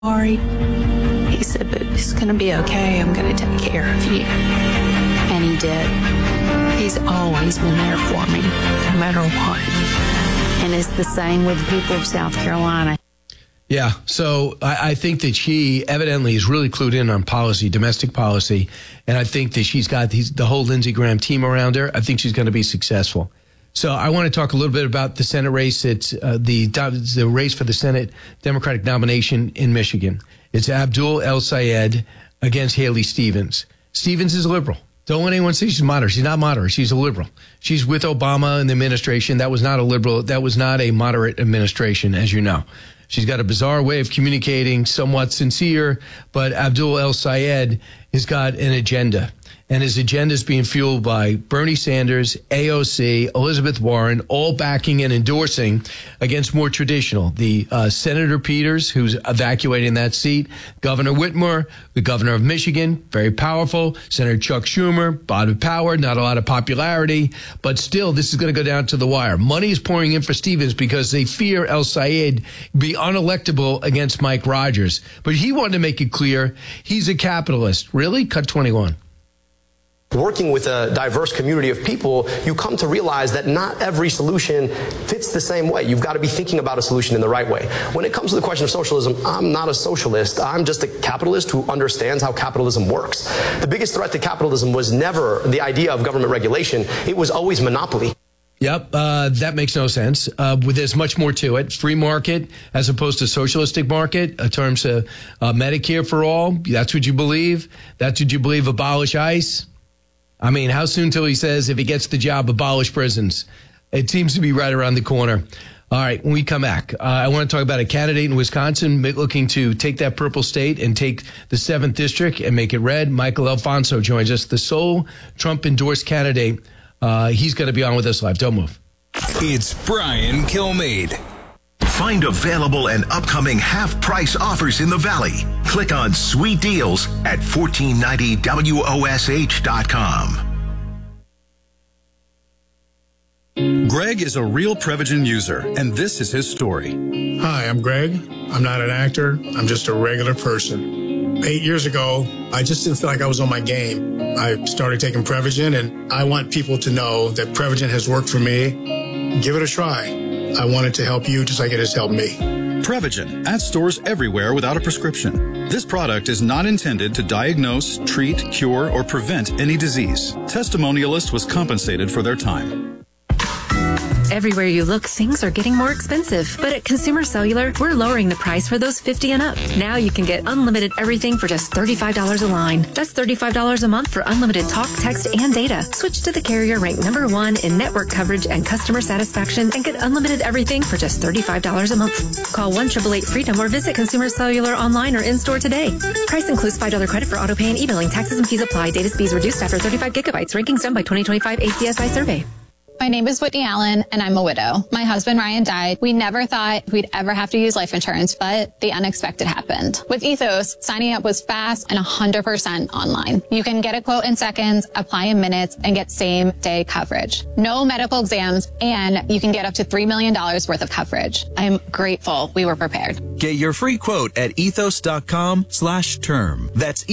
Sorry. He said, but it's going to be okay. I'm going to take care of you. And he did. He's always been there for me, no matter what. And it's the same with the people of South Carolina. Yeah, so I think that she evidently is really clued in on policy, domestic policy, and I think that she's got the whole Lindsey Graham team around her. I think she's going to be successful. So I want to talk a little bit about the Senate race. It's the race for the Senate Democratic nomination in Michigan. It's Abdul El-Sayed against Haley Stevens. Stevens is a liberal. Don't let anyone say she's moderate. She's not moderate. She's a liberal. She's with Obama and the administration. That was not a liberal. That was not a moderate administration, as you know. She's got a bizarre way of communicating, somewhat sincere, but Abdul El-Sayed has got an agenda. And his agenda is being fueled by Bernie Sanders, AOC, Elizabeth Warren, all backing and endorsing against more traditional. The Senator Peters, who's evacuating that seat, Governor Whitmer, the governor of Michigan, very powerful, Senator Chuck Schumer, bottom power, not a lot of popularity, but still this is going to go down to the wire. Money is pouring in for Stevens because they fear El-Sayed be unelectable against Mike Rogers. But he wanted to make it clear he's a capitalist. Really? Cut 21. Working with a diverse community of people, you come to realize that not every solution fits the same way. You've got to be thinking about a solution in the right way. When it comes to the question of socialism, I'm not a socialist. I'm just a capitalist who understands how capitalism works. The biggest threat to capitalism was never the idea of government regulation. It was always monopoly. Yep, that makes no sense. There's much more to it. Free market as opposed to socialistic market in terms of Medicare for all. That's what you believe. That's what you believe. Abolish ICE. I mean, how soon till he says, if he gets the job, abolish prisons? It seems to be right around the corner. All right, when we come back, I want to talk about a candidate in Wisconsin looking to take that purple state and take the 7th district and make it red. Michael Alfonso joins us, the sole Trump-endorsed candidate. He's going to be on with us live. Don't move. It's Brian Kilmeade. Find available and upcoming half-price offers in the Valley. Click on Sweet Deals at 1490WOSH.com. Greg is a real Prevagen user, and this is his story. Hi, I'm Greg. I'm not an actor. I'm just a regular person. 8 years ago, I just didn't feel like I was on my game. I started taking Prevagen, and I want people to know that Prevagen has worked for me. Give it a try. I wanted to help you just like it has helped me. Prevagen at stores everywhere without a prescription. This product is not intended to diagnose, treat, cure, or prevent any disease. Testimonialist was compensated for their time. Everywhere you look, things are getting more expensive. But at Consumer Cellular, we're lowering the price for those 50 and up. Now you can get unlimited everything for just $35 a line. That's $35 a month for unlimited talk, text, and data. Switch to the carrier ranked #1 in network coverage and customer satisfaction and get unlimited everything for just $35 a month. Call 1-888-FREEDOM or visit Consumer Cellular online or in-store today. Price includes $5 credit for auto pay and e-billing. Taxes and fees apply. Data speeds reduced after 35 gigabytes. Rankings done by 2025 ACSI survey. My name is Whitney Allen, and I'm a widow. My husband, Ryan, died. We never thought we'd ever have to use life insurance, but the unexpected happened. With Ethos, signing up was fast and 100% online. You can get a quote in seconds, apply in minutes, and get same-day coverage. No medical exams, and you can get up to $3 million worth of coverage. I am grateful we were prepared. Get your free quote at ethos.com/term. That's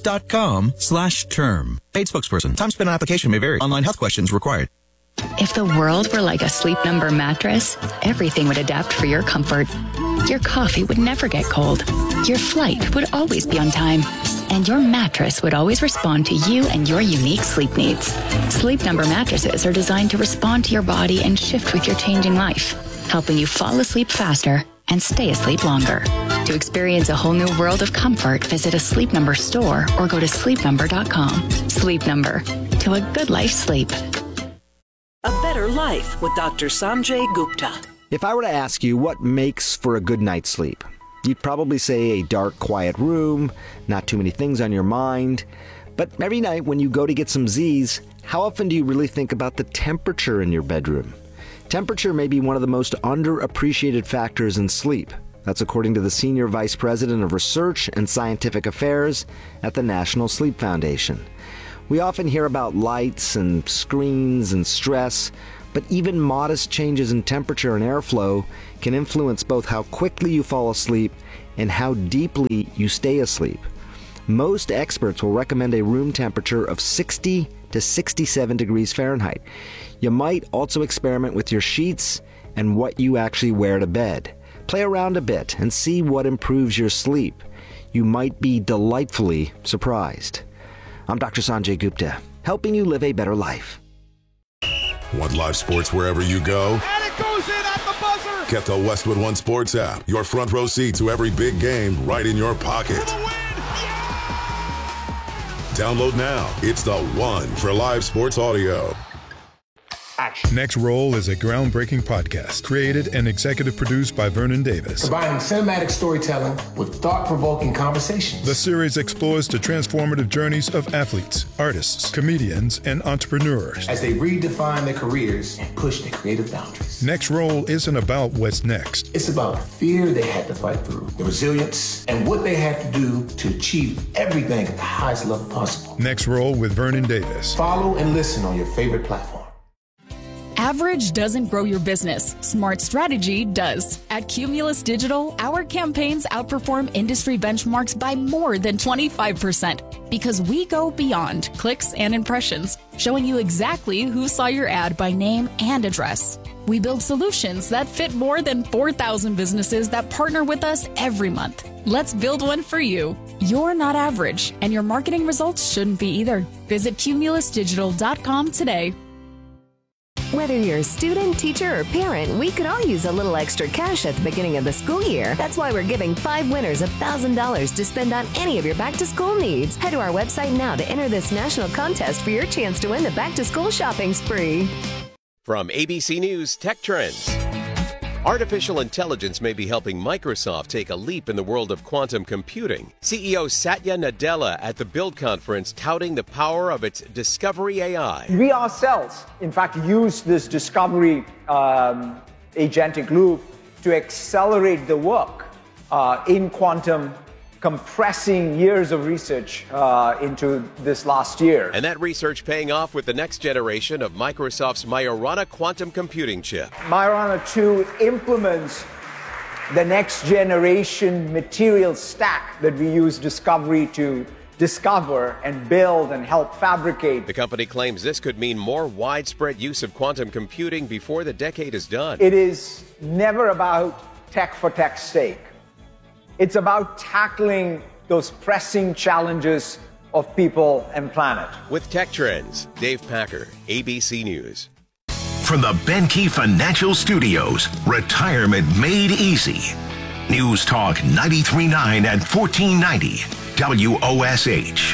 ethos.com/term. Paid spokesperson. Time spent on application may vary. Online health questions required. If the world were like a Sleep Number mattress, everything would adapt for your comfort. Your coffee would never get cold. Your flight would always be on time. And your mattress would always respond to you and your unique sleep needs. Sleep Number mattresses are designed to respond to your body and shift with your changing life, helping you fall asleep faster and stay asleep longer. To experience a whole new world of comfort, visit a Sleep Number store or go to sleepnumber.com. Sleep Number. To a good life sleep. A Better Life with Dr. Sanjay Gupta. If I were to ask you what makes for a good night's sleep, you'd probably say a dark, quiet room, not too many things on your mind. But every night when you go to get some Z's, how often do you really think about the temperature in your bedroom? Temperature may be one of the most underappreciated factors in sleep. That's according to the Senior Vice President of Research and Scientific Affairs at the National Sleep Foundation. We often hear about lights and screens and stress, but even modest changes in temperature and airflow can influence both how quickly you fall asleep and how deeply you stay asleep. Most experts will recommend a room temperature of 60 to 67 degrees Fahrenheit. You might also experiment with your sheets and what you actually wear to bed. Play around a bit and see what improves your sleep. You might be delightfully surprised. I'm Dr. Sanjay Gupta, helping you live a better life. Want live sports wherever you go? And it goes in at the buzzer! Get the Westwood One Sports app. Your front row seat to every big game right in your pocket. Download now. It's the one for live sports audio. Action. Next Roll is a groundbreaking podcast created and executive produced by Vernon Davis. Combining cinematic storytelling with thought-provoking conversations. The series explores the transformative journeys of athletes, artists, comedians, and entrepreneurs as they redefine their careers and push their creative boundaries. Next Roll isn't about what's next. It's about the fear they had to fight through, the resilience, and what they had to do to achieve everything at the highest level possible. Next Roll with Vernon Davis. Follow and listen on your favorite platform. Average doesn't grow your business. Smart strategy does. At Cumulus Digital, our campaigns outperform industry benchmarks by more than 25% because we go beyond clicks and impressions, showing you exactly who saw your ad by name and address. We build solutions that fit more than 4,000 businesses that partner with us every month. Let's build one for you. You're not average, and your marketing results shouldn't be either. Visit cumulusdigital.com today. Whether you're a student, teacher, or parent, we could all use a little extra cash at the beginning of the school year. That's why we're giving 5 winners $1,000 to spend on any of your back-to-school needs. Head to our website now to enter this national contest for your chance to win the back-to-school shopping spree. From ABC News Tech Trends. Artificial intelligence may be helping Microsoft take a leap in the world of quantum computing. CEO Satya Nadella at the Build conference touting the power of its Discovery AI. We ourselves, in fact, use this Discovery agentic loop to accelerate the work in quantum, compressing years of research into this last year. And that research paying off with the next generation of Microsoft's Majorana quantum computing chip. Majorana 2 implements the next generation material stack that we use Discovery to discover and build and help fabricate. The company claims this could mean more widespread use of quantum computing before the decade is done. It is never about tech for tech's sake. It's about tackling those pressing challenges of people and planet. With Tech Trends, Dave Packer, ABC News. From the Benke Financial Studios, retirement made easy. News Talk 93.9 and 1490 WOSH.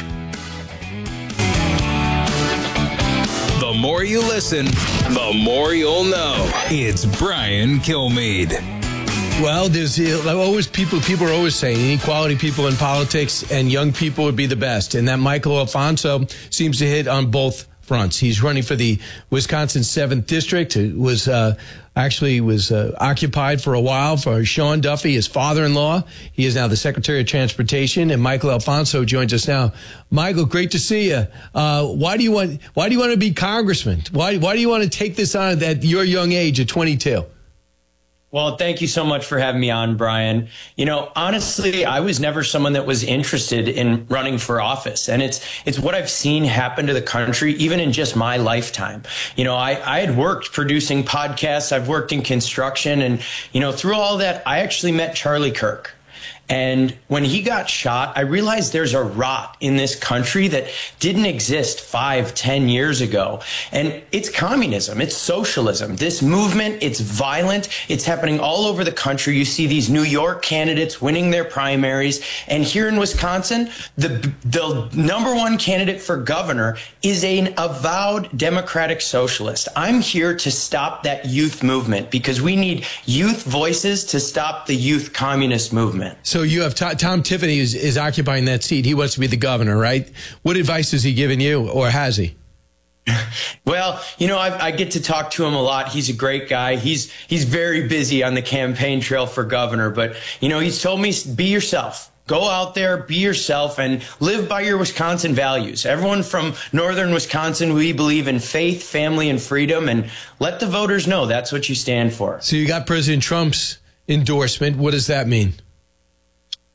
The more you listen, the more you'll know. It's Brian Kilmeade. Well, there's always people are always saying inequality people in politics and young people would be the best. And that Michael Alfonso seems to hit on both fronts. He's running for the Wisconsin 7th District. It was occupied for a while for Sean Duffy, his father-in-law. He is now the Secretary of Transportation, and Michael Alfonso joins us now. Michael, great to see you. Why do you want to be congressman? Why do you want to take this on at your young age at 22? Well, thank you so much for having me on, Brian. You know, honestly, I was never someone that was interested in running for office. And it's what I've seen happen to the country, even in just my lifetime. You know, I had worked producing podcasts. I've worked in construction. And, you know, through all that, I actually met Charlie Kirk. And when he got shot, I realized there's a rot in this country that didn't exist 5-10 years ago. And it's communism. It's socialism. This movement, it's violent. It's happening all over the country. You see these New York candidates winning their primaries. And here in Wisconsin, the number one candidate for governor is an avowed democratic socialist. I'm here to stop that youth movement because we need youth voices to stop the youth communist movement. So you have Tom Tiffany is occupying that seat. He wants to be the governor, right? What advice has he given you, or has he? Well, you know, I get to talk to him a lot. He's a great guy. He's very busy on the campaign trail for governor. But, you know, he's told me, be yourself. Go out there, be yourself, and live by your Wisconsin values. Everyone from northern Wisconsin, we believe in faith, family, and freedom. And let the voters know that's what you stand for. So you got President Trump's endorsement. What does that mean?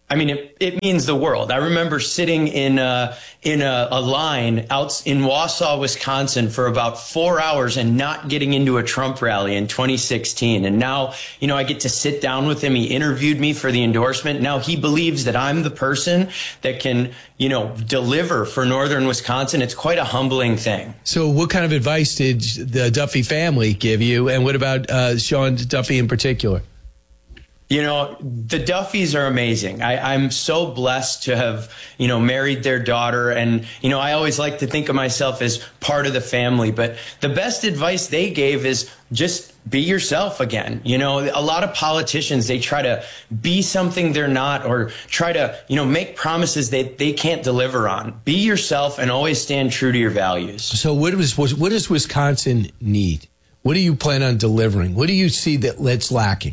I mean, it means the world. I remember sitting in a line out in Wausau, Wisconsin for about 4 hours and not getting into a Trump rally in 2016. And now, I get to sit down with him. He interviewed me for the endorsement. Now he believes that I'm the person that can, deliver for northern Wisconsin. It's quite a humbling thing. So what kind of advice did the Duffy family give you? And what about Sean Duffy in particular? The Duffys are amazing. I'm so blessed to have, married their daughter. And, I always like to think of myself as part of the family. But the best advice they gave is just be yourself again. A lot of politicians, they try to be something they're not, or try to, make promises that they can't deliver on. Be yourself and always stand true to your values. So what does Wisconsin need? What do you plan on delivering? What do you see that's lacking?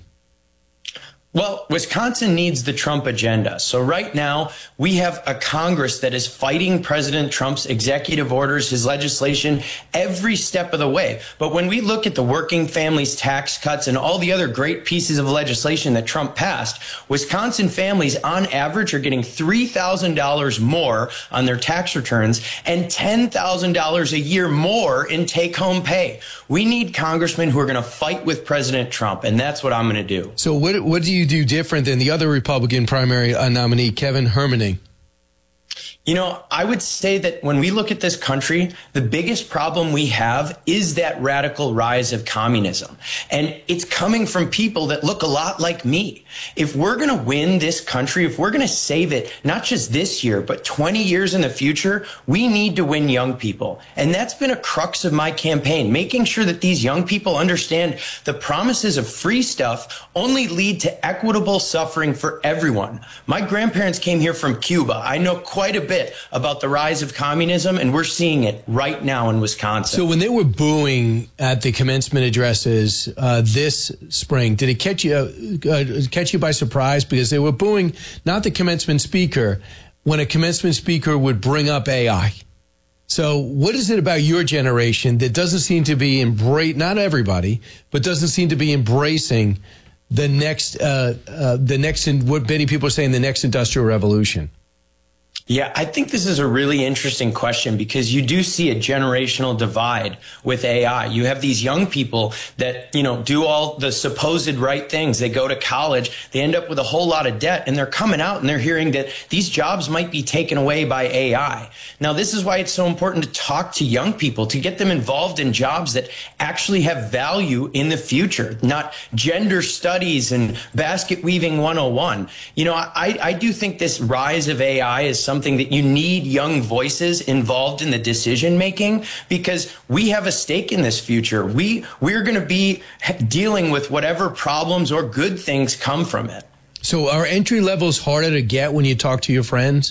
Well, Wisconsin needs the Trump agenda. So right now, we have a Congress that is fighting President Trump's executive orders, his legislation, every step of the way. But when we look at the working families tax cuts and all the other great pieces of legislation that Trump passed, Wisconsin families on average are getting $3,000 more on their tax returns and $10,000 a year more in take-home pay. We need congressmen who are going to fight with President Trump, and that's what I'm going to do. So what do you do different than the other Republican primary nominee, Kevin Hermaning? I would say that when we look at this country, the biggest problem we have is that radical rise of communism. And it's coming from people that look a lot like me. If we're going to win this country, if we're going to save it, not just this year, but 20 years in the future, we need to win young people. And that's been a crux of my campaign, making sure that these young people understand the promises of free stuff only lead to equitable suffering for everyone. My grandparents came here from Cuba. I know quite a bit about the rise of communism, and we're seeing it right now in Wisconsin. So when they were booing at the commencement addresses this spring, did it catch you by surprise? Because they were booing not the commencement speaker, when a commencement speaker would bring up AI. So what is it about your generation that doesn't seem to be not everybody, but doesn't seem to be embracing the next, what many people are saying, the next industrial revolution? Yeah, I think this is a really interesting question because you do see a generational divide with AI. You have these young people that, do all the supposed right things. They go to college, they end up with a whole lot of debt, and they're coming out and they're hearing that these jobs might be taken away by AI. Now, this is why it's so important to talk to young people, to get them involved in jobs that actually have value in the future, not gender studies and basket weaving 101. I do think this rise of AI is something that you need young voices involved in the decision making, because we have a stake in this future. We're going to be dealing with whatever problems or good things come from it. So are entry levels harder to get when you talk to your friends?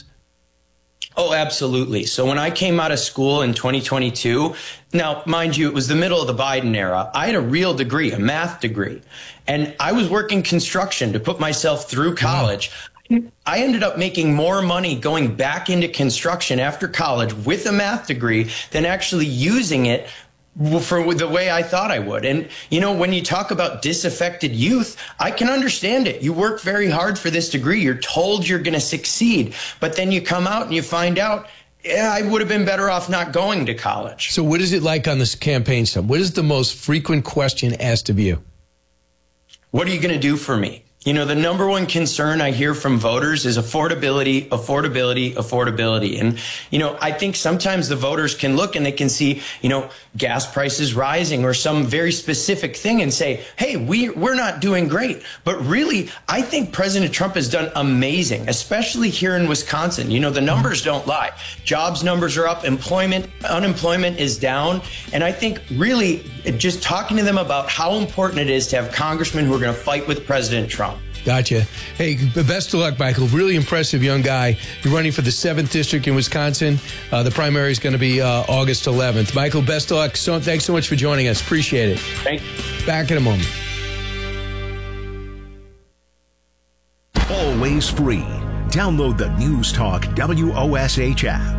Oh, absolutely. So when I came out of school in 2022, now, mind you, it was the middle of the Biden era. I had a real degree, a math degree, and I was working construction to put myself through college. Wow. I ended up making more money going back into construction after college with a math degree than actually using it for the way I thought I would. And, when you talk about disaffected youth, I can understand it. You work very hard for this degree. You're told you're going to succeed. But then you come out and you find out, I would have been better off not going to college. So what is it like on this campaign stuff? What is the most frequent question asked of you? What are you going to do for me? The number one concern I hear from voters is affordability, affordability, affordability. And, I think sometimes the voters can look and they can see, gas prices rising or some very specific thing and say, hey, we're not doing great. But really, I think President Trump has done amazing, especially here in Wisconsin. The numbers don't lie. Jobs numbers are up, unemployment is down. And I think really just talking to them about how important it is to have congressmen who are going to fight with President Trump. Gotcha. Hey, best of luck, Michael. Really impressive young guy. You're running for the 7th District in Wisconsin. The primary is going to be August 11th. Michael, best of luck. Thanks so much for joining us. Appreciate it. Thank you. Back in a moment. Always free. Download the News Talk WOSH app.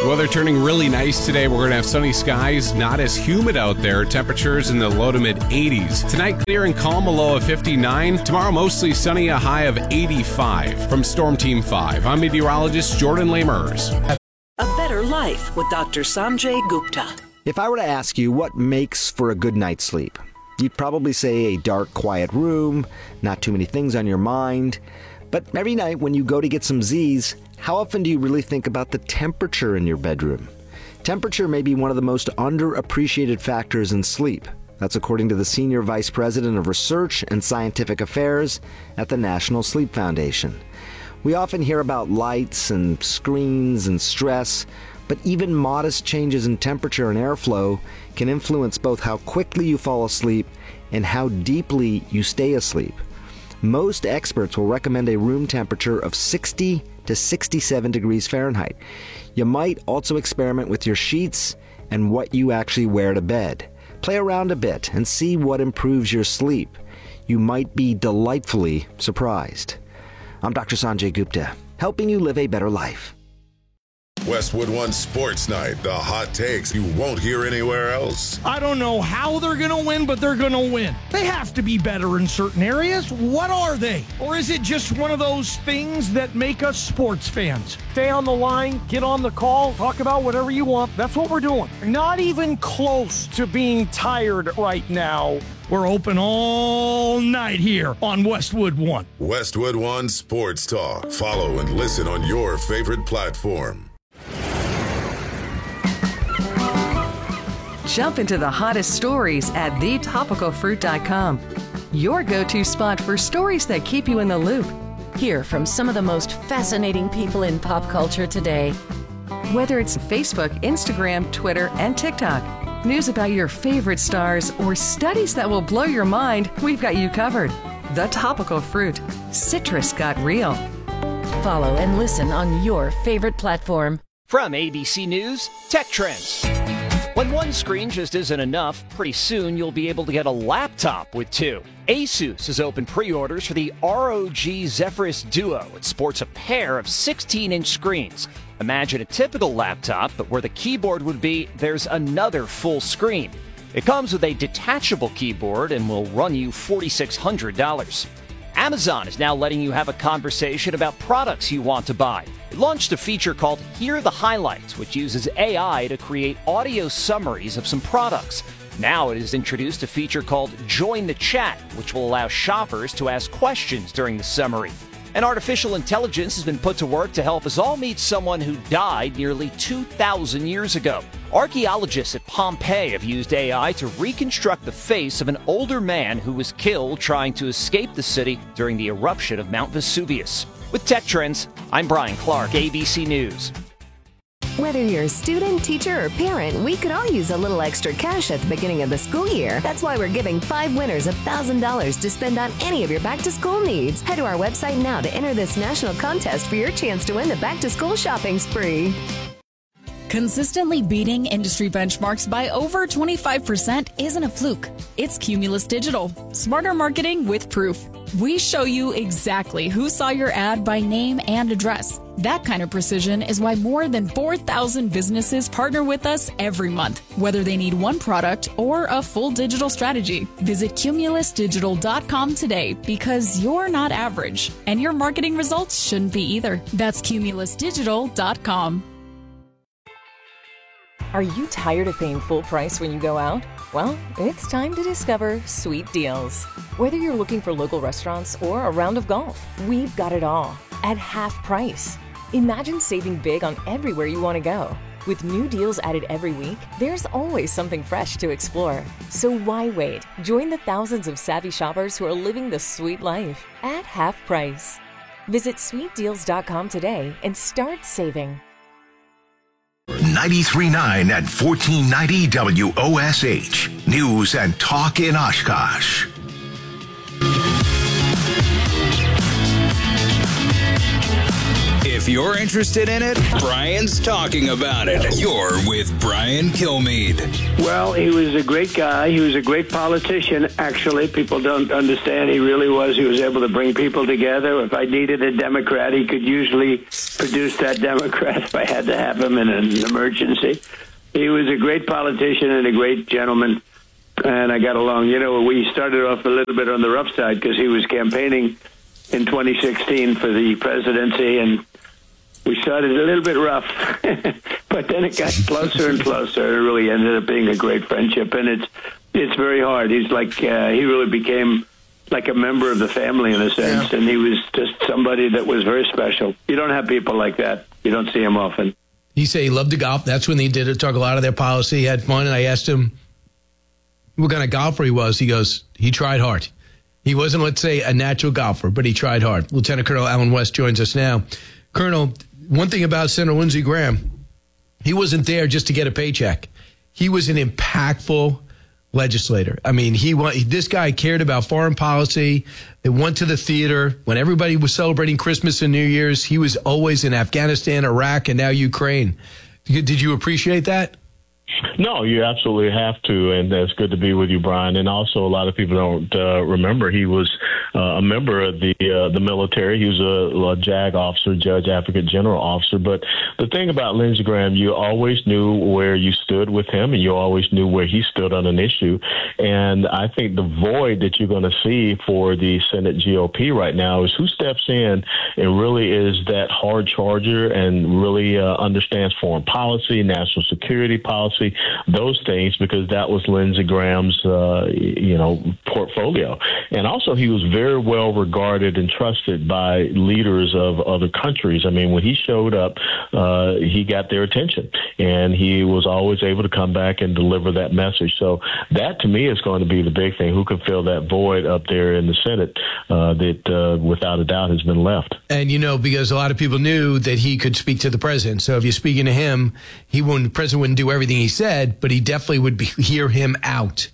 Weather turning really nice today. We're going to have sunny skies, not as humid out there. Temperatures in the low to mid 80s. Tonight, clear and calm, a low of 59. Tomorrow, mostly sunny, a high of 85. From Storm Team 5, I'm meteorologist Jordan Lamers. A better life with Dr. Sanjay Gupta. If I were to ask you what makes for a good night's sleep, you'd probably say a dark, quiet room, not too many things on your mind. But every night when you go to get some Z's, how often do you really think about the temperature in your bedroom? Temperature may be one of the most underappreciated factors in sleep. That's according to the Senior Vice President of Research and Scientific Affairs at the National Sleep Foundation. We often hear about lights and screens and stress, but even modest changes in temperature and airflow can influence both how quickly you fall asleep and how deeply you stay asleep. Most experts will recommend a room temperature of 60 to 67 degrees Fahrenheit. You might also experiment with your sheets and what you actually wear to bed. Play around a bit and see what improves your sleep. You might be delightfully surprised. I'm Dr. Sanjay Gupta, helping you live a better life. Westwood One Sports Night, the hot takes you won't hear anywhere else. I don't know how they're going to win, but they're going to win. They have to be better in certain areas. What are they? Or is it just one of those things that make us sports fans? Stay on the line, get on the call, talk about whatever you want. That's what we're doing. Not even close to being tired right now. We're open all night here on Westwood One. Westwood One Sports Talk. Follow and listen on your favorite platform. Jump into the hottest stories at thetopicalfruit.com. Your go-to spot for stories that keep you in the loop. Hear from some of the most fascinating people in pop culture today. Whether it's Facebook, Instagram, Twitter, and TikTok, news about your favorite stars, or studies that will blow your mind, we've got you covered. The Topical Fruit. Citrus got real. Follow and listen on your favorite platform. From ABC News, Tech Trends. When one screen just isn't enough, pretty soon you'll be able to get a laptop with two. Asus has opened pre-orders for the ROG Zephyrus Duo. It sports a pair of 16-inch screens. Imagine a typical laptop, but where the keyboard would be, there's another full screen. It comes with a detachable keyboard and will run you $4,600. Amazon is now letting you have a conversation about products you want to buy. It launched a feature called Hear the Highlights, which uses AI to create audio summaries of some products. Now it has introduced a feature called Join the Chat, which will allow shoppers to ask questions during the summary. And artificial intelligence has been put to work to help us all meet someone who died nearly 2,000 years ago. Archaeologists at Pompeii have used AI to reconstruct the face of an older man who was killed trying to escape the city during the eruption of Mount Vesuvius. With Tech Trends, I'm Brian Clark, ABC News. Whether you're a student, teacher, or parent, we could all use a little extra cash at the beginning of the school year. That's why we're giving 5 winners $1,000 to spend on any of your back-to-school needs. Head to our website now to enter this national contest for your chance to win the back-to-school shopping spree. Consistently beating industry benchmarks by over 25% isn't a fluke. It's Cumulus Digital. Smarter marketing with proof. We show you exactly who saw your ad by name and address. That kind of precision is why more than 4,000 businesses partner with us every month, whether they need one product or a full digital strategy. Visit cumulusdigital.com today because you're not average, and your marketing results shouldn't be either. That's cumulusdigital.com. Are you tired of paying full price when you go out? Well, it's time to discover Sweet Deals. Whether you're looking for local restaurants or a round of golf, we've got it all at half price. Imagine saving big on everywhere you want to go. With new deals added every week, there's always something fresh to explore. So why wait? Join the thousands of savvy shoppers who are living the sweet life at half price. Visit sweetdeals.com today and start saving. 93.9 at 1490 WOSH. News and Talk in Oshkosh. If If you're interested in it, Brian's talking about it. You're with Brian Kilmeade. Well, he was a great guy. He was a great politician, actually. People don't understand. He really was. He was able to bring people together. If I needed a Democrat, he could usually produce that Democrat if I had to have him in an emergency. He was a great politician and a great gentleman, and I got along. You know, we started off a little bit on the rough side because he was campaigning in 2016 for the presidency, and we started a little bit rough, but then it got closer and closer. It really ended up being a great friendship, and it's very hard. He's like, he really became like a member of the family in a sense, and he was just somebody that was very special. You don't have people like that. You don't see him often. He said he loved to golf. That's when they did it, talk a lot of their policy, had fun, and I asked him what kind of golfer he was. He goes, he tried hard. He wasn't, let's say, a natural golfer, but he tried hard. Lieutenant Colonel Alan West joins us now. Colonel, one thing about Senator Lindsey Graham, he wasn't there just to get a paycheck. He was an impactful legislator. I mean, this guy cared about foreign policy. They went to the theater. When everybody was celebrating Christmas and New Year's, he was always in Afghanistan, Iraq, and now Ukraine. Did you appreciate that? No, you absolutely have to, and it's good to be with you, Brian. And also, a lot of people don't remember he was a member of the military. He was a JAG officer, Judge Advocate General officer. But the thing about Lindsey Graham, you always knew where you stood with him, and you always knew where he stood on an issue. And I think the void that you're going to see for the Senate GOP right now is who steps in and really is that hard charger and really understands foreign policy, national security policy, those things, because that was Lindsey Graham's, portfolio. And also he was very well regarded and trusted by leaders of other countries. I mean, when he showed up, he got their attention, and he was always able to come back and deliver that message. So that, to me, is going to be the big thing. Who can fill that void up there in the Senate that, without a doubt, has been left? And, because a lot of people knew that he could speak to the president. So if you're speaking to him, the president wouldn't do everything he said, but he definitely would hear him out.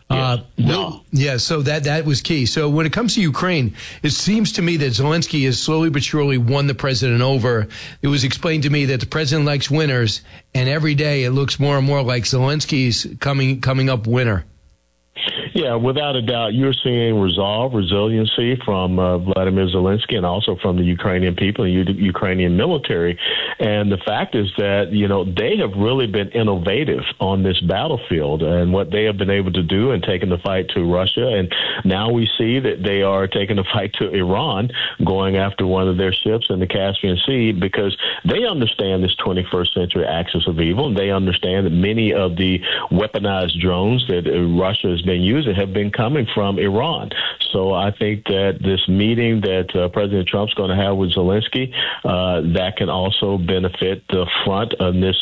So that was key. So when it comes to Ukraine, it seems to me that Zelensky has slowly but surely won the president over. It was explained to me that the president likes winners, and every day it looks more and more like Zelensky's coming up winner. Yeah, without a doubt, you're seeing resolve, resiliency from Vladimir Zelensky and also from the Ukrainian people and the Ukrainian military. And the fact is that, they have really been innovative on this battlefield and what they have been able to do and taking the fight to Russia. And now we see that they are taking the fight to Iran, going after one of their ships in the Caspian Sea, because they understand this 21st century axis of evil, and they understand that many of the weaponized drones that Russia has been using have been coming from Iran. So I think that this meeting that President Trump's going to have with Zelensky, that can also benefit the front of this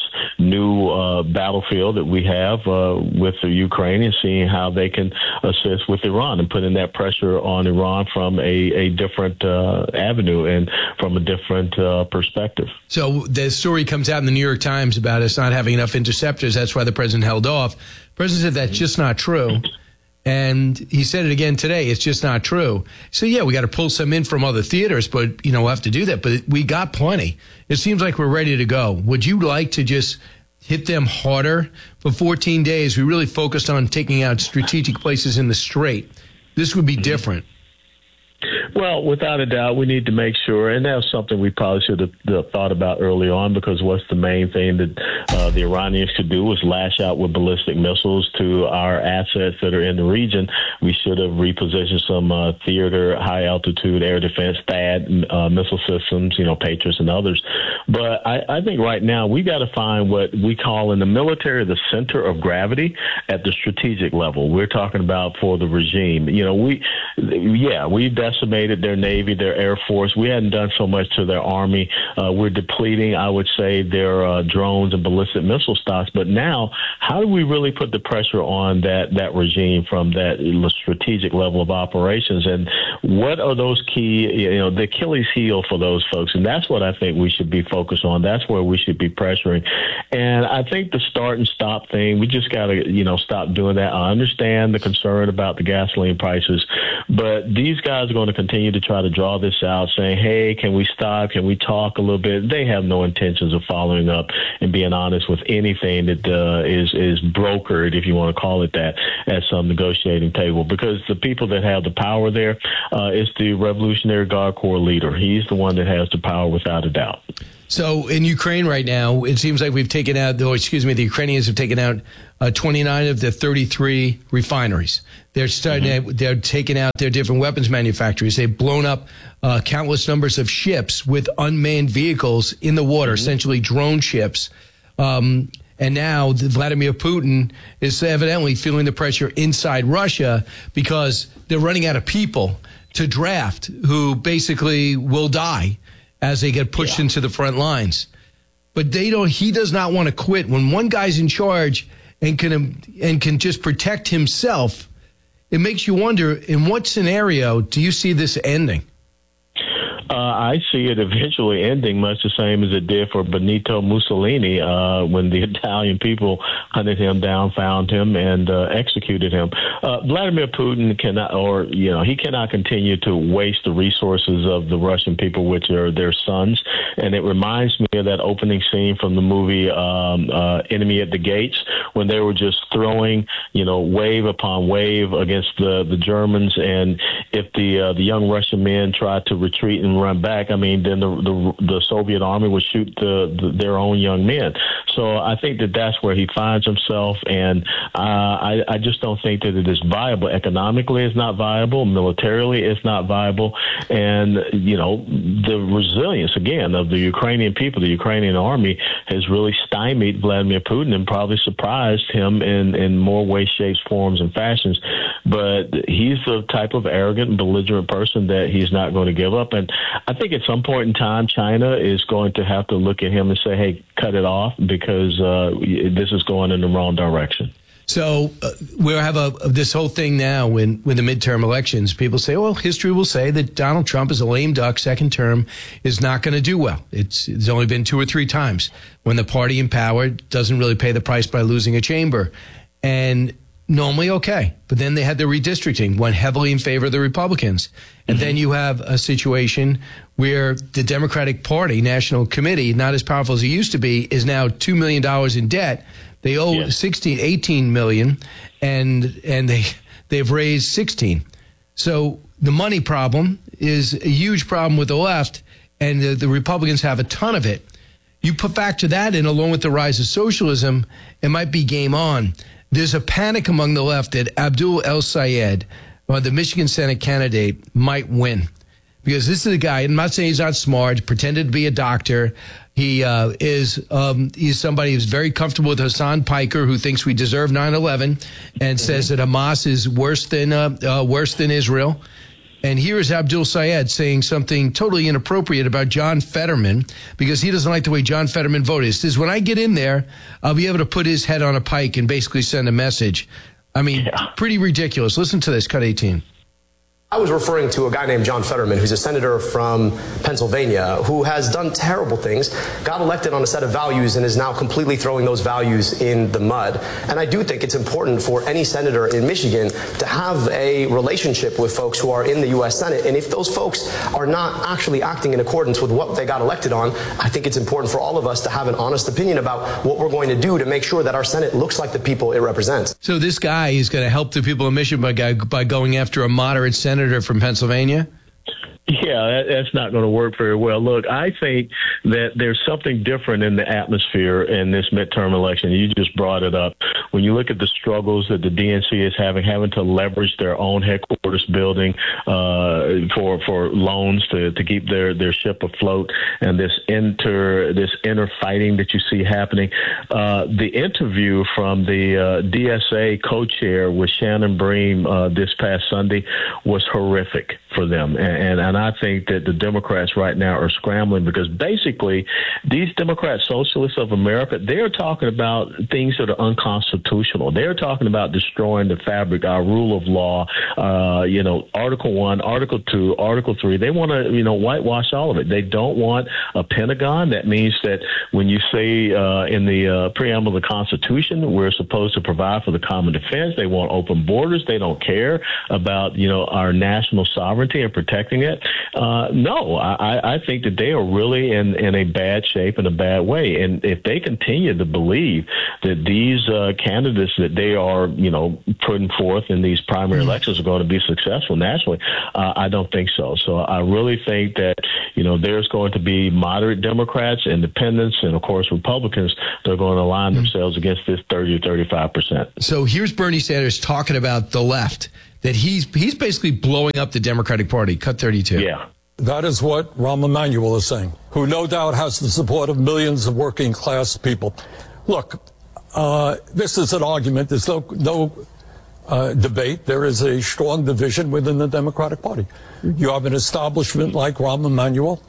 new battlefield that we have with the Ukrainians, seeing how they can assist with Iran and putting that pressure on Iran from a different avenue and from a different perspective. So the story comes out in the New York Times about us not having enough interceptors. That's why the president held off. The president said that's just not true. And he said it again today. It's just not true. So, yeah, we got to pull some in from other theaters, but, we'll have to do that. But we got plenty. It seems like we're ready to go. Would you like to just hit them harder? For 14 days, we really focused on taking out strategic places in the Strait. This would be different. Well, without a doubt, we need to make sure, and that's something we probably should have thought about early on, because what's the main thing that the Iranians could do was lash out with ballistic missiles to our assets that are in the region. We should have repositioned some theater, high-altitude air defense, THAAD missile systems, Patriots and others. But I think right now we got to find what we call in the military the center of gravity at the strategic level. We're talking about for the regime. We've decimated their Navy, their Air Force. We hadn't done so much to their Army. We're depleting, I would say, their drones and ballistic missile stocks. But now, how do we really put the pressure on that regime from that strategic level of operations? And what are those key, the Achilles heel for those folks? And that's what I think we should be focused on. That's where we should be pressuring. And I think the start and stop thing, we just got to, stop doing that. I understand the concern about the gasoline prices, But these guys are going to continue to try to draw this out, saying, hey, can we stop? Can we talk a little bit? They have no intentions of following up and being honest with anything that is brokered, if you want to call it that, at some negotiating table. Because the people that have the power there is the Revolutionary Guard Corps leader. He's the one that has the power without a doubt. So in Ukraine right now, it seems like the Ukrainians have taken out 29 of the 33 refineries. They're they're taking out their different weapons manufacturers. They've blown up countless numbers of ships with unmanned vehicles in the water, essentially drone ships. And now Vladimir Putin is evidently feeling the pressure inside Russia because they're running out of people to draft who basically will die as they get pushed into the front lines. But he does not want to quit. When one guy's in charge and can just protect himself, it makes you wonder, in what scenario do you see this ending? I see it eventually ending much the same as it did for Benito Mussolini when the Italian people hunted him down, found him, and executed him. Vladimir Putin cannot continue to waste the resources of the Russian people, which are their sons. And it reminds me of that opening scene from the movie Enemy at the Gates, when they were just throwing, wave upon wave against the Germans. And if the young Russian men tried to retreat and run back, then the Soviet army would shoot their own young men. So I think that's where he finds himself, and I just don't think that it is viable. Economically, it's not viable. Militarily, it's not viable. And, the resilience, again, of the Ukrainian people, the Ukrainian army, has really stymied Vladimir Putin and probably surprised him in more ways, shapes, forms, and fashions. But he's the type of arrogant and belligerent person that he's not going to give up. And I think at some point in time, China is going to have to look at him and say, hey, cut it off, because this is going in the wrong direction. So we have this whole thing now with the midterm elections. People say, well, history will say that Donald Trump is a lame duck. Second term is not going to do well. It's only been 2 or 3 times when the party in power doesn't really pay the price by losing a chamber. And normally okay. But then they had the redistricting, went heavily in favor of the Republicans. And then you have a situation where the Democratic Party National Committee, not as powerful as it used to be, is now $2 million in debt. They owe $18 million, and they've raised 16. So the money problem is a huge problem with the left, and the Republicans have a ton of it. You factor that in along with the rise of socialism, it might be game on. There's a panic among the left that Abdul El-Sayed, the Michigan Senate candidate, might win. Because this is a guy, I'm not saying he's not smart, pretended to be a doctor. He's somebody who's very comfortable with Hassan Piker, who thinks we deserve 9/11 and says that Hamas is worse than Israel. And here is Abdul Sayed saying something totally inappropriate about John Fetterman because he doesn't like the way John Fetterman voted. He says, when I get in there, I'll be able to put his head on a pike and basically send a message. I mean, pretty ridiculous. Listen to this, cut 18. I was referring to a guy named John Fetterman, who's a senator from Pennsylvania, who has done terrible things, got elected on a set of values, and is now completely throwing those values in the mud. And I do think it's important for any senator in Michigan to have a relationship with folks who are in the U.S. Senate. And if those folks are not actually acting in accordance with what they got elected on, I think it's important for all of us to have an honest opinion about what we're going to do to make sure that our Senate looks like the people it represents. So this guy is going to help the people of Michigan by going after a moderate senator from Pennsylvania? Yeah, that's not going to work very well. Look, I think that there's something different in the atmosphere in this midterm election. You just brought it up. When you look at the struggles that the DNC is having to leverage their own headquarters building for loans to keep their ship afloat, and this inner fighting that you see happening. The interview from the DSA co-chair with Shannon Bream this past Sunday was horrific. for them. And I think that the Democrats right now are scrambling because basically these Democrat socialists of America, they're talking about things that are unconstitutional. They're talking about destroying the fabric, our rule of law, Article 1, Article 2, Article 3. They want to, whitewash all of it. They don't want a Pentagon. That means that when you say in the preamble of the Constitution, we're supposed to provide for the common defense. They want open borders. They don't care about, our national sovereignty and protecting it. No, I think that they are really in a bad shape, in a bad way. And if they continue to believe that these candidates that they are, putting forth in these primary elections are going to be successful nationally, I don't think so. So I really think that, there's going to be moderate Democrats, independents, and of course Republicans that are going to align themselves against this 30 to 35%. So here's Bernie Sanders talking about the left, that he's basically blowing up the Democratic Party. Cut 32. Yeah. That is what Rahm Emanuel is saying, who no doubt has the support of millions of working class people. Look, this is an argument. There's no debate. There is a strong division within the Democratic Party. You have an establishment like Rahm Emanuel,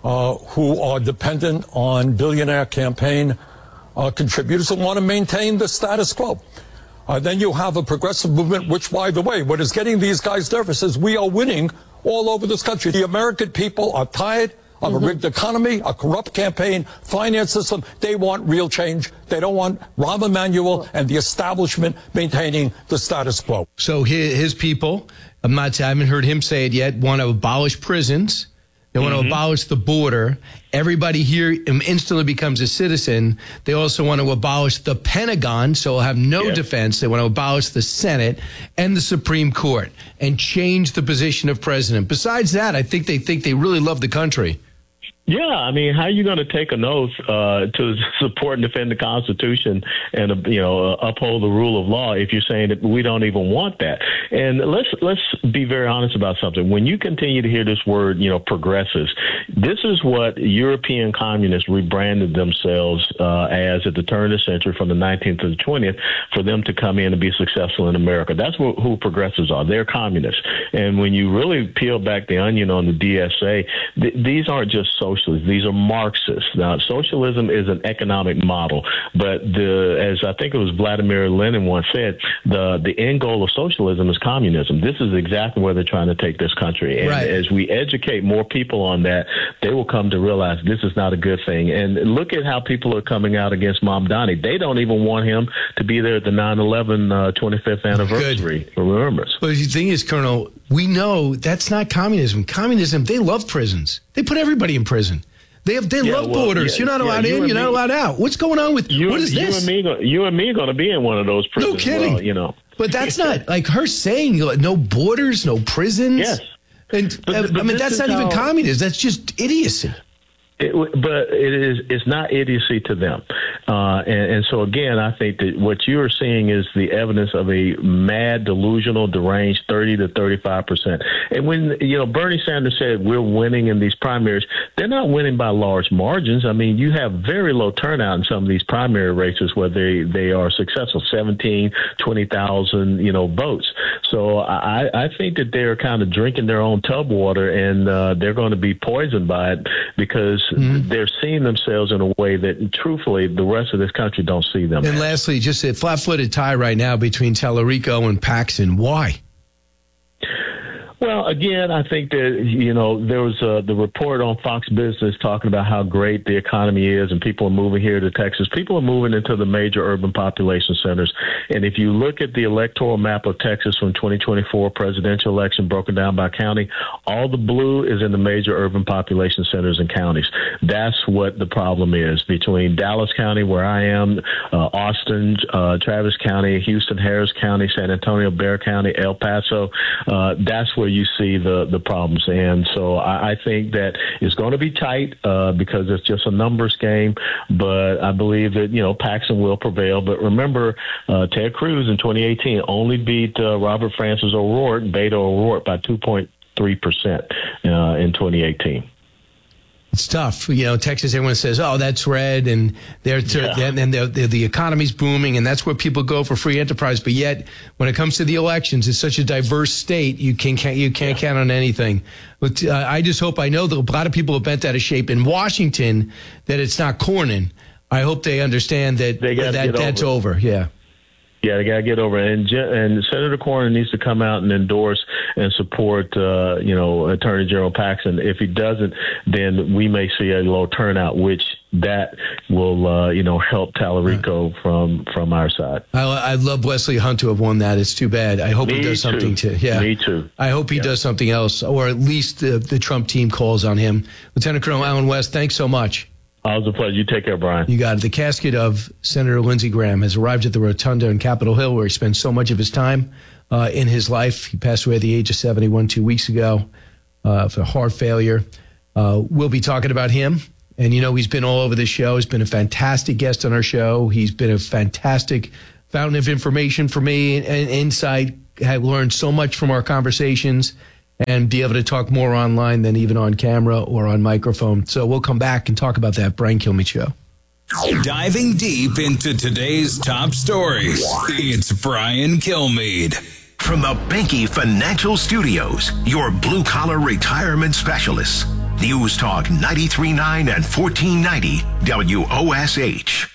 who are dependent on billionaire campaign contributors and want to maintain the status quo. Then you have a progressive movement, which, by the way, what is getting these guys nervous is we are winning all over this country. The American people are tired of a rigged economy, a corrupt campaign, finance system. They want real change. They don't want Rahm Emanuel and the establishment maintaining the status quo. So his people, I haven't heard him say it yet, want to abolish prisons. They want to abolish the border. Everybody here instantly becomes a citizen. They also want to abolish the Pentagon, so we'll have no defense. They want to abolish the Senate and the Supreme Court and change the position of president. Besides that, I think they really love the country. Yeah, I mean, how are you going to take an oath to support and defend the Constitution and uphold the rule of law if you're saying that we don't even want that? And let's be very honest about something. When you continue to hear this word, progressives, this is what European communists rebranded themselves as at the turn of the century, from the 19th to the 20th, for them to come in and be successful in America. That's who progressives are. They're communists. And when you really peel back the onion on the DSA, these aren't just socialists. These are Marxists. Now, socialism is an economic model, but as I think it was Vladimir Lenin once said, the end goal of socialism is communism. This is exactly where they're trying to take this country. And as we educate more people on that, they will come to realize this is not a good thing. And look at how people are coming out against Mamdani. They don't even want him to be there at the 9/11 25th anniversary for remembrance. But the thing is, Colonel, we know that's not communism. Communism, they love prisons. They put everybody in prison. They love borders. You're not allowed in. You're not allowed out. What's going on with what is this? You and me are going to be in one of those prisons. No kidding. But that's not like her saying no borders, no prisons. Yes. And but that's not even communism. That's just idiocy. But it's not idiocy to them. And so, again, I think that what you are seeing is the evidence of a mad, delusional, deranged 30 to 35%. And when, Bernie Sanders said we're winning in these primaries, they're not winning by large margins. I mean, you have very low turnout in some of these primary races where they are successful, 17, 20,000, votes. So I think that they're kind of drinking their own tub water, and they're going to be poisoned by it because they're seeing themselves in a way that, truthfully, the rest of this country don't see them. And lastly, just a flat-footed tie right now between Tallarico and Paxton. Why? Well, again, I think that, there was the report on Fox Business talking about how great the economy is and people are moving here to Texas. People are moving into the major urban population centers. And if you look at the electoral map of Texas from 2024 presidential election broken down by county, all the blue is in the major urban population centers and counties. That's what the problem is between Dallas County, where I am, Austin, Travis County, Houston, Harris County, San Antonio, Bexar County, El Paso. That's where you see the problems. And so I think that it's going to be tight because it's just a numbers game. But I believe that, Paxton will prevail. But remember, Ted Cruz in 2018 only beat Robert Francis O'Rourke, Beto O'Rourke, by 2.3% in 2018. It's tough. Texas, everyone says, oh, that's red, and the economy's booming, and that's where people go for free enterprise. But yet, when it comes to the elections, it's such a diverse state, you can't count on anything. But I just hope, I know that a lot of people are bent out of shape in Washington, that it's not Cornyn. I hope they understand that that's over. Yeah. Yeah, they got to get over it. And Senator Cornyn needs to come out and endorse and support, Attorney General Paxton. If he doesn't, then we may see a low turnout, which that will, help Tallarico from our side. I'd love Wesley Hunt to have won that. It's too bad. I hope he does something Me too. I hope he does something else, or at least the Trump team calls on him. Lieutenant Colonel Allen West, thanks so much. Always a pleasure. You take care, Brian. You got it. The casket of Senator Lindsey Graham has arrived at the Rotunda in Capitol Hill, where he spent so much of his time in his life. He passed away at the age of 71 2 weeks ago for heart failure. We'll be talking about him. And, he's been all over the show. He's been a fantastic guest on our show. He's been a fantastic fountain of information for me and insight. I've learned so much from our conversations, and be able to talk more online than even on camera or on microphone. So we'll come back and talk about that. Brian Kilmeade Show. Diving deep into today's top stories, it's Brian Kilmeade. From the Banky Financial Studios, your blue-collar retirement specialists. News Talk 93.9 and 1490 WOSH.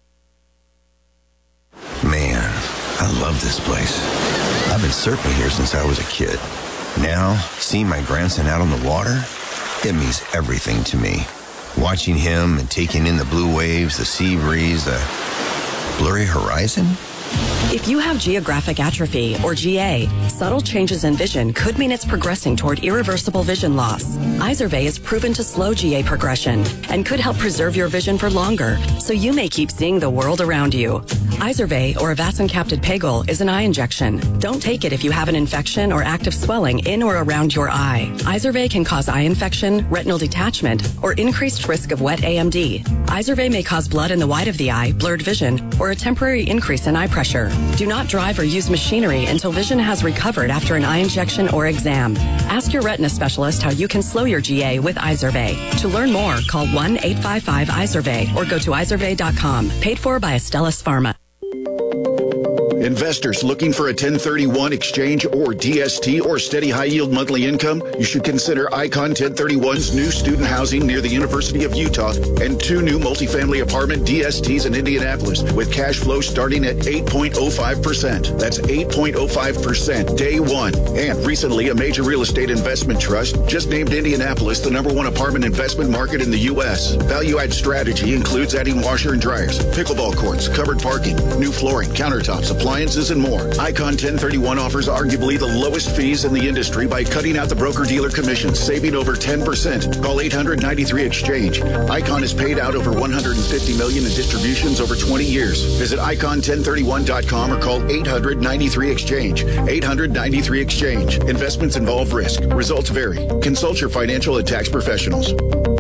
Man, I love this place. I've been surfing here since I was a kid. Now, seeing my grandson out on the water, it means everything to me. Watching him and taking in the blue waves, the sea breeze, the blurry horizon. If you have geographic atrophy, or GA, subtle changes in vision could mean it's progressing toward irreversible vision loss. Izervay is proven to slow GA progression and could help preserve your vision for longer, so you may keep seeing the world around you. Izervay, or avacincaptad pegol, is an eye injection. Don't take it if you have an infection or active swelling in or around your eye. Izervay can cause eye infection, retinal detachment, or increased risk of wet AMD. Izervay may cause blood in the white of the eye, blurred vision, or a temporary increase in eye pressure. Do not drive or use machinery until vision has recovered after an eye injection or exam. Ask your retina specialist how you can slow your GA with Izervay. To learn more, call 1-855-IZERVAY or go to izervay.com. Paid for by Astellas Pharma. Investors looking for a 1031 exchange or DST or steady high-yield monthly income? You should consider Icon 1031's new student housing near the University of Utah and 2 new multifamily apartment DSTs in Indianapolis with cash flow starting at 8.05%. That's 8.05% day one. And recently, a major real estate investment trust just named Indianapolis the #1 apartment investment market in the U.S. Value-add strategy includes adding washer and dryers, pickleball courts, covered parking, new flooring, countertops, appliances, and more. Icon 1031 offers arguably the lowest fees in the industry by cutting out the broker-dealer commissions, saving over 10%. Call 800-93-EXCHANGE. Icon has paid out over $150 million in distributions over 20 years. Visit icon1031.com or call 800-93-EXCHANGE. 800-93-EXCHANGE. Investments involve risk. Results vary. Consult your financial and tax professionals.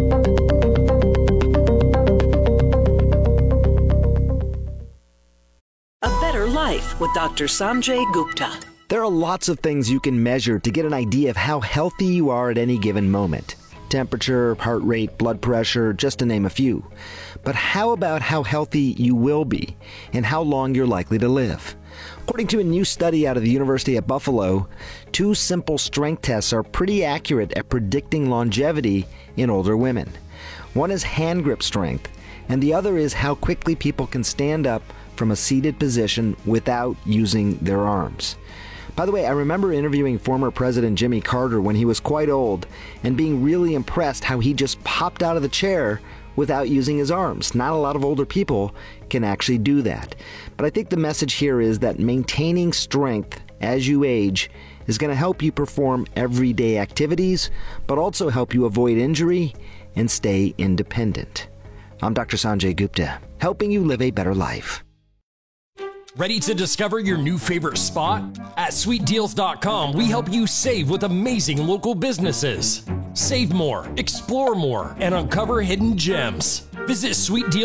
Life with Dr. Sanjay Gupta. There are lots of things you can measure to get an idea of how healthy you are at any given moment. Temperature, heart rate, blood pressure, just to name a few. But how about how healthy you will be and how long you're likely to live? According to a new study out of the University at Buffalo, 2 simple strength tests are pretty accurate at predicting longevity in older women. One is hand grip strength, and the other is how quickly people can stand up from a seated position without using their arms. By the way, I remember interviewing former President Jimmy Carter when he was quite old and being really impressed how he just popped out of the chair without using his arms. Not a lot of older people can actually do that. But I think the message here is that maintaining strength as you age is going to help you perform everyday activities, but also help you avoid injury and stay independent. I'm Dr. Sanjay Gupta, helping you live a better life. Ready to discover your new favorite spot? At SweetDeals.com, we help you save with amazing local businesses. Save more, explore more, and uncover hidden gems. Visit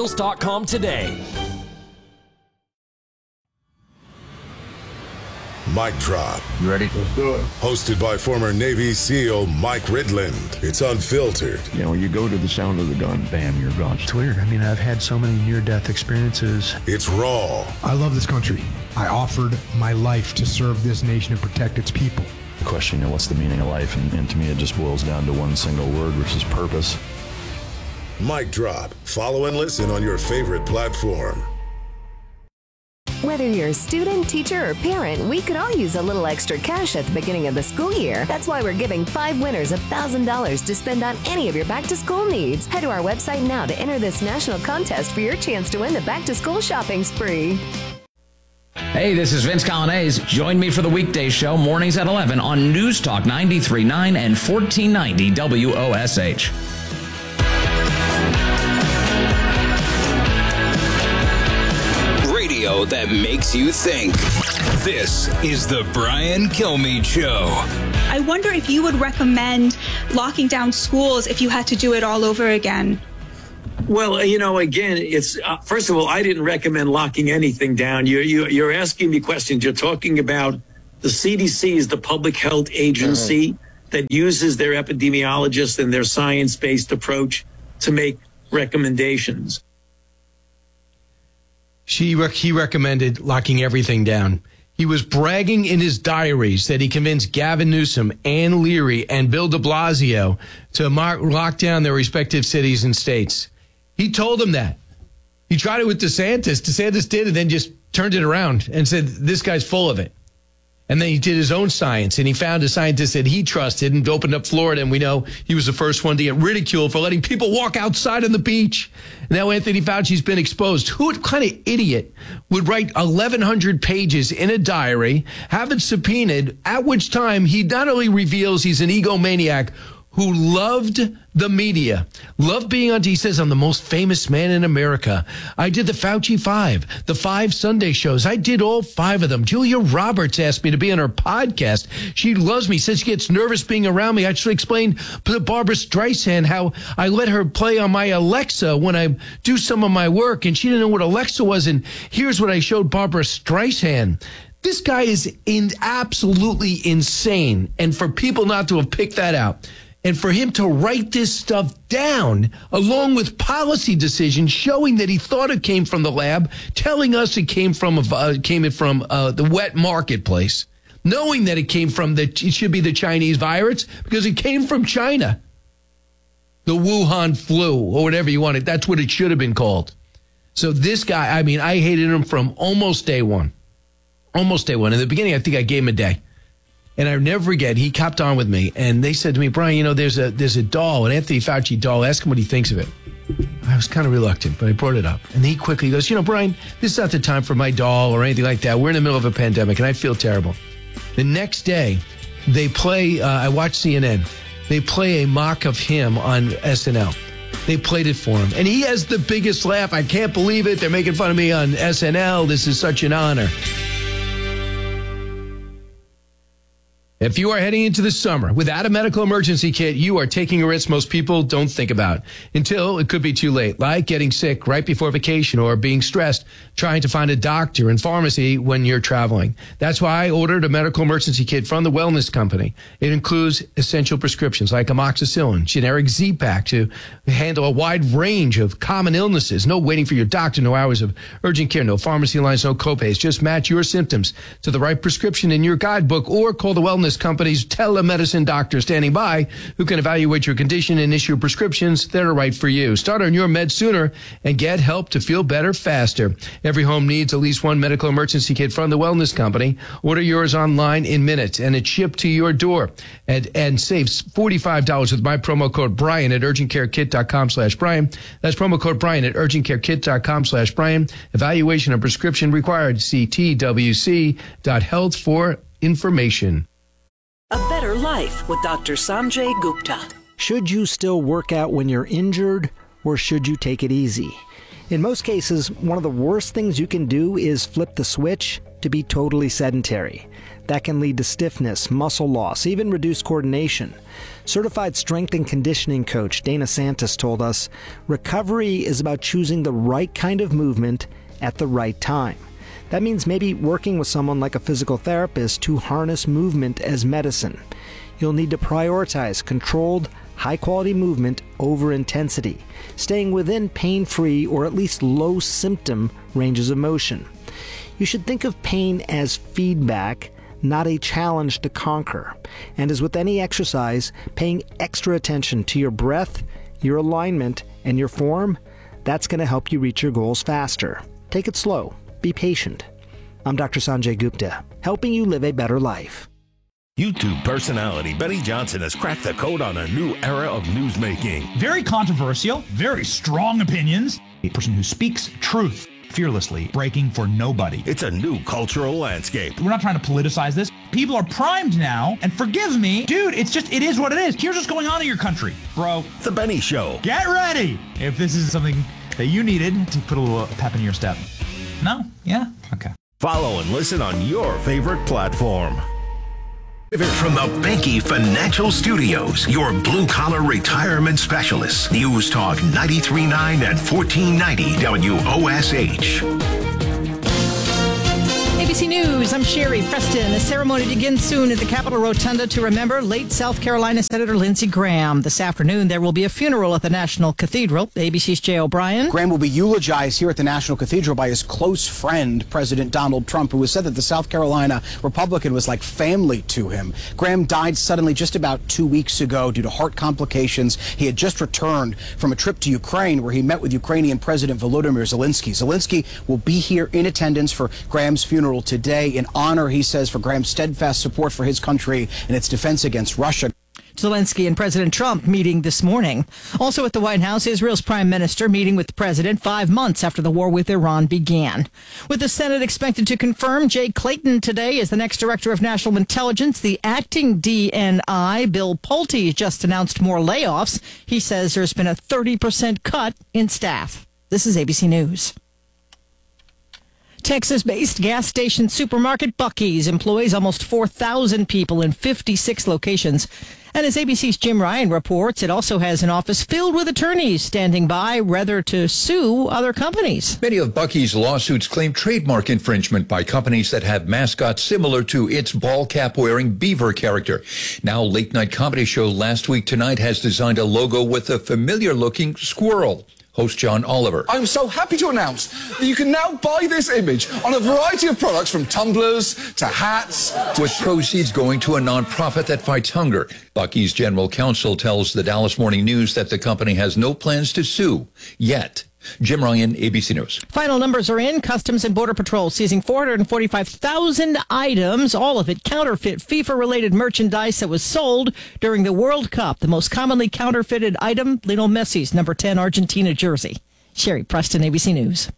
SweetDeals.com today. Mic Drop. You ready? Let's do it. Hosted by former Navy SEAL Mike Ridland. It's unfiltered. You know, when you go to the sound of the gun, bam, you're gone. It's weird. I mean, I've had so many near-death experiences. It's raw. I love this country. I offered my life to serve this nation and protect its people. The question, what's the meaning of life? And to me, it just boils down to one single word, which is purpose. Mic Drop. Follow and listen on your favorite platform. Whether you're a student, teacher, or parent, we could all use a little extra cash at the beginning of the school year. That's why we're giving 5 winners $1,000 to spend on any of your back-to-school needs. Head to our website now to enter this national contest for your chance to win the back-to-school shopping spree. Hey, this is Vince Colonnese. Join me for the weekday show, mornings at 11 on News Talk 93.9 and 1490 WOSH. Radio that makes you think. This is the Brian Kilmeade Show. I wonder if you would recommend locking down schools if you had to do it all over again. Well, again, it's first of all, I didn't recommend locking anything down. You're asking me questions. You're talking about the CDC is the public health agency that uses their epidemiologists and their science-based approach to make recommendations. He recommended locking everything down. He was bragging in his diaries that he convinced Gavin Newsom, Ann Leary, and Bill de Blasio to lock down their respective cities and states. He told them that. He tried it with DeSantis. DeSantis did, and then just turned it around and said, this guy's full of it. And then he did his own science, and he found a scientist that he trusted and opened up Florida. And we know he was the first one to get ridiculed for letting people walk outside on the beach. Now Anthony Fauci's been exposed. What kind of idiot would write 1,100 pages in a diary, have it subpoenaed, at which time he not only reveals he's an egomaniac who loved the media, loved being on, he says, I'm the most famous man in America. I did the Fauci 5, the 5 Sunday shows. I did all 5 of them. Julia Roberts asked me to be on her podcast. She loves me, says she gets nervous being around me. I just explained to Barbara Streisand how I let her play on my Alexa when I do some of my work, and she didn't know what Alexa was, and here's what I showed Barbara Streisand. This guy is absolutely insane, and for people not to have picked that out, and for him to write this stuff down, along with policy decisions showing that he thought it came from the lab, telling us it came from the wet marketplace, knowing that it came from it should be the Chinese virus because it came from China, the Wuhan flu or whatever you want it. That's what it should have been called. So this guy, I mean, I hated him from almost day one. Almost day one. In the beginning, I think I gave him a day. And I'll never forget, he copped on with me, and they said to me, Brian, there's a doll, an Anthony Fauci doll. Ask him what he thinks of it. I was kind of reluctant, but I brought it up. And he quickly goes, Brian, this is not the time for my doll or anything like that. We're in the middle of a pandemic, and I feel terrible. The next day, they play, I watched CNN. They play a mock of him on SNL. They played it for him. And he has the biggest laugh. I can't believe it. They're making fun of me on SNL. This is such an honor. If you are heading into the summer without a medical emergency kit, you are taking a risk most people don't think about until it could be too late, like getting sick right before vacation or being stressed trying to find a doctor and pharmacy when you're traveling. That's why I ordered a medical emergency kit from the Wellness Company. It includes essential prescriptions like amoxicillin, generic Z-Pak to handle a wide range of common illnesses. No waiting for your doctor, no hours of urgent care, no pharmacy lines, no copays. Just match your symptoms to the right prescription in your guidebook or call the Wellness Company's telemedicine doctor standing by who can evaluate your condition and issue prescriptions that are right for you. Start on your meds sooner and get help to feel better faster. Every home needs at least one medical emergency kit from the Wellness Company. Order yours online in minutes and it's shipped to your door and saves $45 with my promo code Brian at urgentcarekit.com/Brian. That's promo code Brian at urgentcarekit.com/Brian. Evaluation and prescription required. See TWC.health for information. A Better Life with Dr. Sanjay Gupta. Should you still work out when you're injured, or should you take it easy? In most cases, one of the worst things you can do is flip the switch to be totally sedentary. That can lead to stiffness, muscle loss, even reduced coordination. Certified strength and conditioning coach Dana Santos told us, recovery is about choosing the right kind of movement at the right time. That means maybe working with someone like a physical therapist to harness movement as medicine. You'll need to prioritize controlled, high-quality movement over intensity, staying within pain-free or at least low-symptom ranges of motion. You should think of pain as feedback, not a challenge to conquer. And as with any exercise, paying extra attention to your breath, your alignment, and your form, that's going to help you reach your goals faster. Take it slow. Be patient. I'm Dr. Sanjay Gupta, helping you live a better life. YouTube personality Benny Johnson has cracked the code on a new era of newsmaking. Very controversial, very strong opinions. A person who speaks truth fearlessly, breaking for nobody. It's a new cultural landscape. We're not trying to politicize this. People are primed now, and forgive me, dude, it is what it is. Here's what's going on in your country, bro. The Benny Show. Get ready if this is something that you needed to put a little pep in your step. No? Yeah? Okay. Follow and listen on your favorite platform. From the Banky Financial Studios, your blue-collar retirement specialists. News Talk 93.9 and 1490 WOSH. ABC News, I'm Sherry Preston. A ceremony begins soon at the Capitol Rotunda to remember late South Carolina Senator Lindsey Graham. This afternoon, there will be a funeral at the National Cathedral. ABC's Jay O'Brien. Graham will be eulogized here at the National Cathedral by his close friend, President Donald Trump, who has said that the South Carolina Republican was like family to him. Graham died suddenly just about 2 weeks ago due to heart complications. He had just returned from a trip to Ukraine where he met with Ukrainian President Volodymyr Zelensky. Zelensky will be here in attendance for Graham's funeral today in honor, he says, for Graham's steadfast support for his country and its defense against Russia. Zelensky and President Trump meeting this morning. Also at the White House, Israel's prime minister meeting with the president 5 months after the war with Iran began. With the Senate expected to confirm Jay Clayton today as the next director of national intelligence, the acting DNI, Bill Pulte, just announced more layoffs. He says there's been a 30% cut in staff. This is ABC News. Texas-based gas station supermarket Buc-ee's employs almost 4,000 people in 56 locations. And as ABC's Jim Ryan reports, it also has an office filled with attorneys standing by whether to sue other companies. Many of Buc-ee's lawsuits claim trademark infringement by companies that have mascots similar to its ball cap-wearing beaver character. Now, Late Night Comedy Show Last Week Tonight has designed a logo with a familiar-looking squirrel. Host John Oliver. I'm so happy to announce that you can now buy this image on a variety of products from tumblers to hats. With proceeds going to a nonprofit that fights hunger. Buc-ee's general counsel tells the Dallas Morning News that the company has no plans to sue yet. Jim Ryan, ABC News. Final numbers are in. Customs and Border Patrol seizing 445,000 items, all of it counterfeit FIFA-related merchandise that was sold during the World Cup. The most commonly counterfeited item, Lionel Messi's number 10 Argentina jersey. Sherry Preston, ABC News.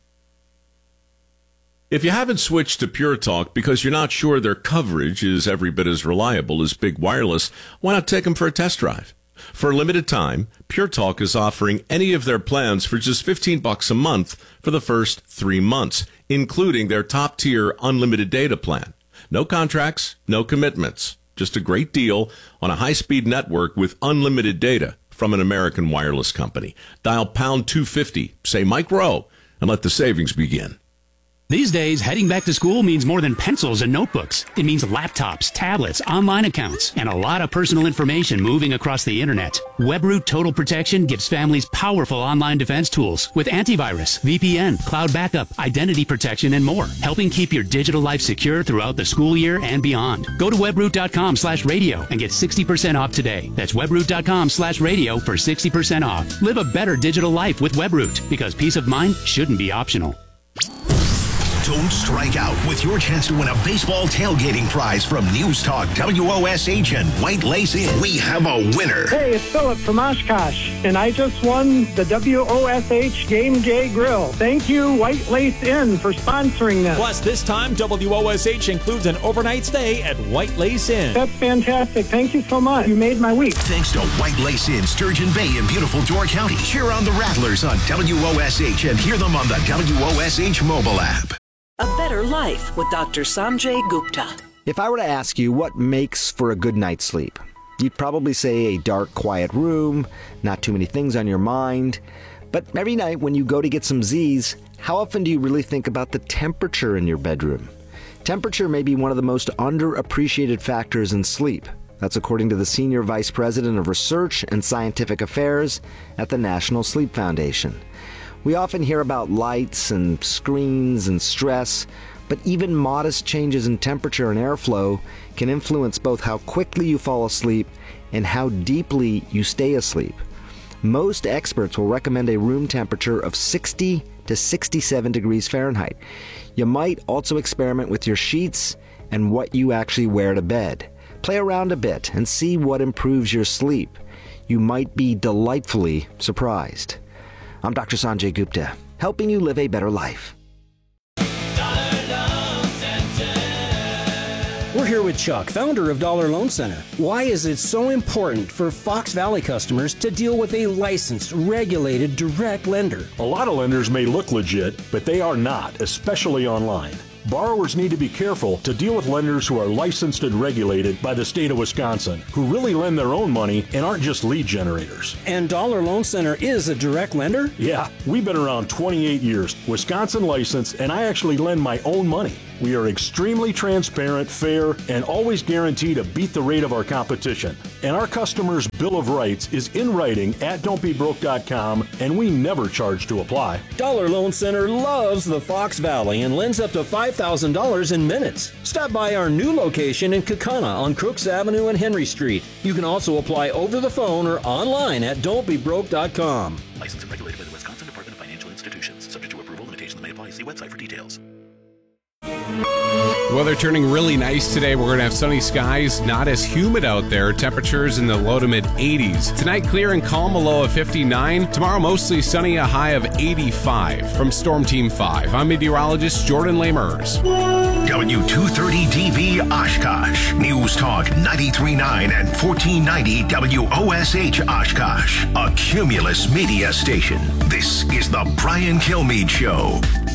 If you haven't switched to Pure Talk because you're not sure their coverage is every bit as reliable as Big Wireless, why not take them for a test drive? For a limited time, Pure Talk is offering any of their plans for just $15 a month for the first 3 months, including their top-tier unlimited data plan. No contracts, no commitments. Just a great deal on a high-speed network with unlimited data from an American wireless company. Dial pound 250, say Mike Rowe, and let the savings begin. These days, heading back to school means more than pencils and notebooks. It means laptops, tablets, online accounts, and a lot of personal information moving across the internet. WebRoot Total Protection gives families powerful online defense tools with antivirus, VPN, cloud backup, identity protection, and more, helping keep your digital life secure throughout the school year and beyond. Go to webroot.com/radio and get 60% off today. That's webroot.com/radio for 60% off. Live a better digital life with WebRoot, because peace of mind shouldn't be optional. Don't strike out with your chance to win a baseball tailgating prize from News Talk WOSH and White Lace Inn. We have a winner. Hey, it's Philip from Oshkosh, and I just won the WOSH Game Day Grill. Thank you, White Lace Inn, for sponsoring this. Plus, this time, WOSH includes an overnight stay at White Lace Inn. That's fantastic. Thank you so much. You made my week. Thanks to White Lace Inn, Sturgeon Bay in beautiful Door County. Cheer on the Rattlers on WOSH and hear them on the WOSH mobile app. A better life with Dr. Sanjay Gupta. If I were to ask you what makes for a good night's sleep, you'd probably say a dark, quiet room, not too many things on your mind. But every night when you go to get some Z's, How often do you really think about the temperature in your bedroom? Temperature may be one of the most underappreciated factors in sleep. That's according to the Senior Vice President of Research and Scientific Affairs at the National Sleep Foundation. We often hear about lights and screens and stress, but even modest changes in temperature and airflow can influence both how quickly you fall asleep and how deeply you stay asleep. Most experts will recommend a room temperature of 60 to 67 degrees Fahrenheit. You might also experiment with your sheets and what you actually wear to bed. Play around a bit and see what improves your sleep. You might be delightfully surprised. I'm Dr. Sanjay Gupta, helping you live a better life. We're here with Chuck, founder of Dollar Loan Center. Why is it so important for Fox Valley customers to deal with a licensed, regulated, direct lender? A lot of lenders may look legit, but they are not, especially online. Borrowers need to be careful to deal with lenders who are licensed and regulated by the state of Wisconsin, who really lend their own money and aren't just lead generators. And Dollar Loan Center is a direct lender? Yeah, we've been around 28 years, Wisconsin licensed, and I actually lend my own money. We are extremely transparent, fair, and always guarantee to beat the rate of our competition. And our customers' Bill of Rights is in writing at don'tbebroke.com, and we never charge to apply. Dollar Loan Center loves the Fox Valley and lends up to $5,000 in minutes. Stop by our new location in Kaukauna on Crooks Avenue and Henry Street. You can also apply over the phone or online at don'tbebroke.com. Licensed and regulated by the Wisconsin Department of Financial Institutions. Subject to approval, limitations may apply. See website for details. Weather turning really nice today. We're going to have sunny skies, not as humid out there. Temperatures in the low to mid 80s. Tonight, clear and calm, a low of 59. Tomorrow, mostly sunny, a high of 85. From Storm Team 5, I'm meteorologist Jordan Lamers. W230DV Oshkosh. News Talk 93.9 and 1490 WOSH Oshkosh. A Cumulus media station. This is the Brian Kilmeade Show.